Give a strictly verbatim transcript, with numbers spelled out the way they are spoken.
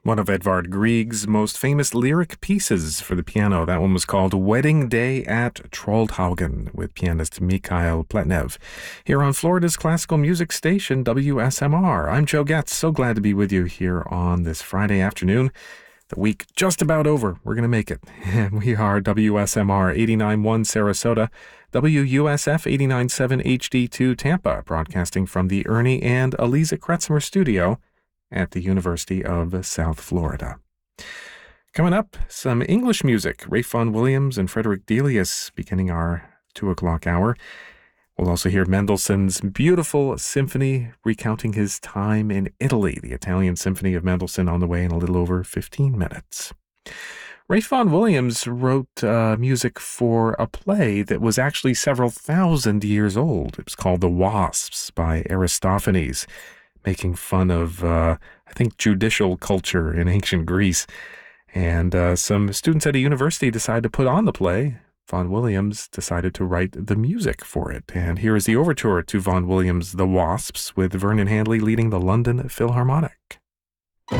One of Edvard Grieg's most famous lyric pieces for the piano. That one was called Wedding Day at Troldhaugen with pianist Mikhail Pletnev. Here on Florida's classical music station, W S M R. I'm Joe Getz. So glad to be with you here on this Friday afternoon. The week just about over. We're going to make it. And we are W S M R eighty-nine point one Sarasota, W U S F eighty-nine point seven H D two Tampa, broadcasting from the Ernie and Eliza Kretzmer studio at the University of South Florida. Coming up, some English music. Ralph Vaughan Williams and Frederick Delius beginning our two o'clock hour. We'll also hear Mendelssohn's beautiful symphony recounting his time in Italy, the Italian Symphony of Mendelssohn, on the way in a little over fifteen minutes. Ralph Vaughan Williams wrote uh, music for a play that was actually several thousand years old. It was called The Wasps by Aristophanes, making fun of, uh, I think, judicial culture in ancient Greece. And uh, some students at a university decided to put on the play. Vaughan Williams decided to write the music for it. And here is the overture to Vaughan Williams' The Wasps with Vernon Handley leading the London Philharmonic.